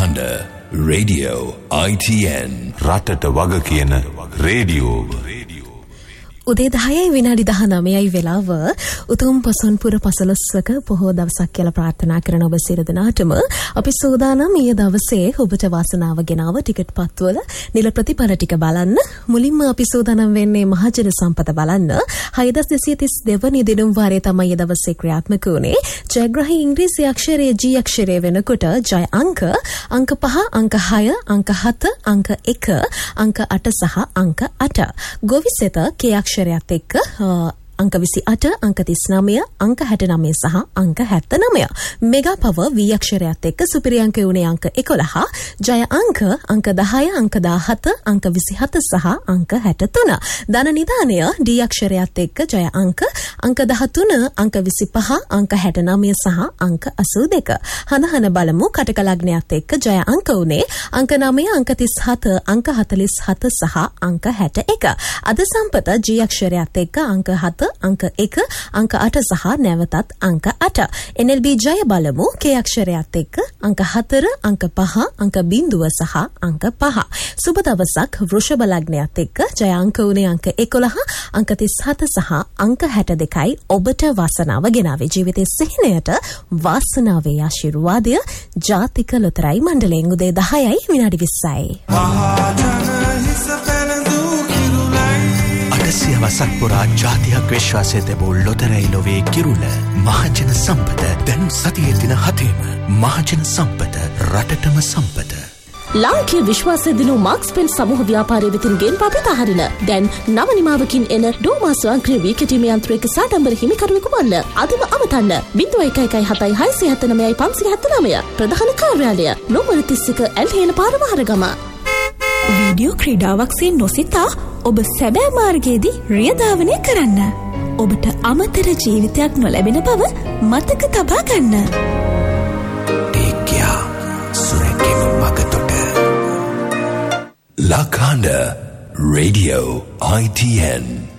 Lakhanda Radio ITN රටට වග කියන රේඩියෝ උදේ 10යි විනාඩි 19යි වෙලාව උතුම් පසන්පුර පසළොස්වක පොහොය දවසක් කියලා ප්‍රාර්ථනා කරන ඔබ සියලු දෙනාටම අපි සූදානම් ඊයේ දවසේ ඔබට වාසනාව ගෙනාව ටිකට් පත්වල නිල ප්‍රතිඵල ටික බලන්න. මුලින්ම අපි සූදානම් වෙන්නේ මහජන සම්පත බලන්න. 6232 වෙනි දිනුම් වාරයේ තමයි ඊයේ දවසේ ක්‍රියාත්මක වුණේ. ජයග්‍රහී ඉංග්‍රීසි අක්ෂරයේ G අක්ෂරය වෙනකොට ජය අංක 5, අංක 6, අංක 7, අංක 1, අංක 8 සහ අංක 8. ගොවිසෙත K අක්ෂරයත් එක්ක අංක 28, අංක 39, අංක 69 සහ අංක 79. මෙගා පවර් V අක්ෂරයත් එක්ක සුපිරි අංක උනේ අංක 11, ජය අංක 10, අංක 17, අංක 27 සහ අංක 63. ධන නිදානය D අක්ෂරයත් එක්ක ජය අංක 13, අංක 25, අංක 69 සහ අංක 82. හනහන බලමු කටක ලග්නයත් එක්ක ජය අංක උනේ අංක 9, අංක 37, අංක 47 සහ අංක 61. අද සම්පත G අක්ෂරයත් එක්ක අංක 7, අංක 1, අංක 8 සහ නැවතත් අංක 8. NLB ජය බලමු K අක්ෂරයත් එක්ක අංක 4, අංක 5, අංක 0 සහ අංක 5. සුබ දවසක් වෘෂභ ලග්නයත් එක්ක ජය අංක උනේ අංක 11, අංක 37 සහ අංක 62යි. ඔබට වාසනාව ගෙනාවේ ජීවිතයේ සිහිනයට වාසනාවේ ආශිර්වාදය ජාතික ලොතරැයි මණ්ඩලයෙන් උදේ 10යි විනාඩි 20යි. සියවසක් පුරා ජාතියක් විශ්වාසය තිබූ ලොතරැයි ලොවේ කිරුළ මහජන සම්පත දැන් සතියේ දින 7ම මහජන සම්පත රටටම සම්පත. ලාංකීය විශ්වාසය දිනු මාක්ස් පෙන් සමූහ ව්‍යාපාරයේ වෙතින් ගෙන් පපිත හරින දැන් නව නිමාවකින් එන ඩෝමා ස්වයංක්‍රීය වීකටීම යන්ත්‍රයක සාඩම්බර හිමිකරුවෙකු වන්න. අදම අමතන්න 01177579 ප්‍රධාන කාර්යාලය නෝමර 31 ඇල්හේන පාර මහරගම. වීඩියෝ ක්‍රීඩාවක් නොසිතා ඔබ සැබෑ මාර්ගයේදී රියධාවනය කරන්න. ඔබට අමතර ජීවිතයක් නොලැබෙන බව මතක තබා ගන්න. Tekya Surekim Makatote Lakhanda Radio ITN